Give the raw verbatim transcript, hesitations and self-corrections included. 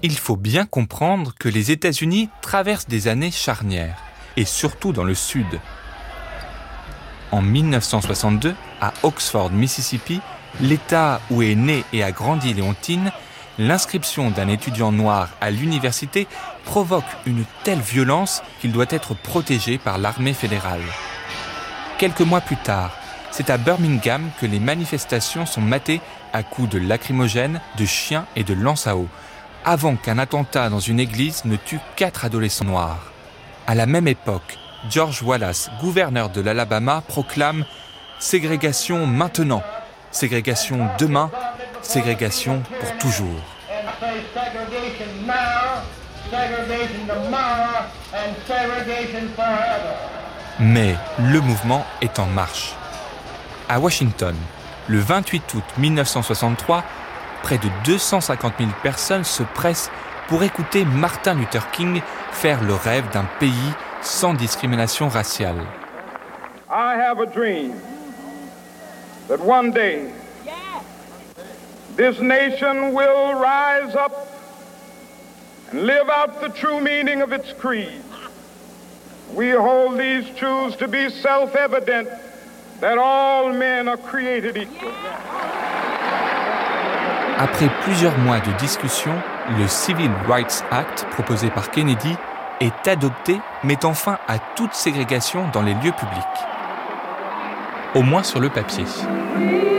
Il faut bien comprendre que les États-Unis traversent des années charnières, et surtout dans le Sud. En dix-neuf cent soixante-deux, à Oxford, Mississippi, l'État où est née et a grandi Léontine, l'inscription d'un étudiant noir à l'université provoque une telle violence qu'il doit être protégé par l'armée fédérale. Quelques mois plus tard, c'est à Birmingham que les manifestations sont matées à coups de lacrymogènes, de chiens et de lances à eau, avant qu'un attentat dans une église ne tue quatre adolescents noirs. À la même époque, George Wallace, gouverneur de l'Alabama, proclame « Ségrégation maintenant, ségrégation demain, ségrégation pour toujours ». Mais le mouvement est en marche. À Washington, le vingt-huit août dix-neuf cent soixante-trois, près de deux cent cinquante mille personnes se pressent pour écouter Martin Luther King faire le rêve d'un pays sans discrimination raciale. I have a dream that one day this nation will rise up and live out the true meaning of its creed. We hold these truths to be self-evident that all men are created equal. Après plusieurs mois de discussion, le Civil Rights Act proposé par Kennedy est adopté, mettant fin à toute ségrégation dans les lieux publics. Au moins sur le papier.